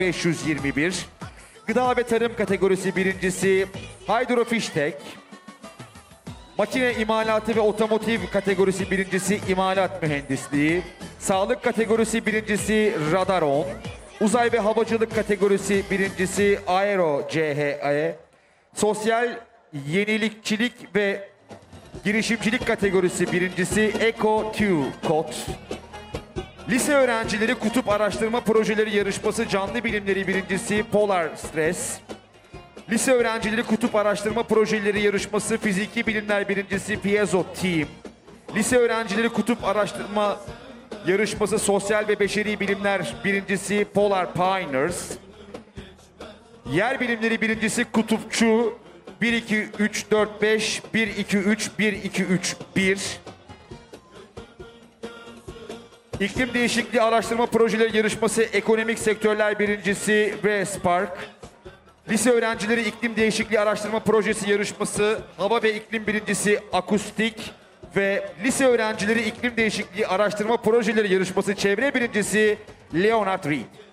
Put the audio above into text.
521. Gıda ve tarım kategorisi birincisi Hydrofishtech. Makine imalatı ve otomotiv kategorisi birincisi imalat mühendisliği. Sağlık kategorisi birincisi Radaron. Uzay ve havacılık kategorisi birincisi Aero CHE. Sosyal yenilikçilik ve girişimcilik kategorisi birincisi Eco Kod. Lise öğrencileri kutup araştırma projeleri yarışması canlı bilimleri birincisi Polar Stress. Lise öğrencileri kutup araştırma projeleri yarışması fiziki bilimler birincisi Piezo Team. Lise öğrencileri kutup araştırma yarışması sosyal ve beşeri bilimler birincisi Polar Pioneers. Yer bilimleri birincisi Kutupçu 1 2 3 4 5 1 2 3 1 2 3 1. İklim değişikliği araştırma projeleri yarışması ekonomik sektörler birincisi Respark. Lise öğrencileri iklim değişikliği araştırma projesi yarışması hava ve iklim birincisi Akustik ve lise öğrencileri iklim değişikliği araştırma projeleri yarışması çevre birincisi Leonard Reed.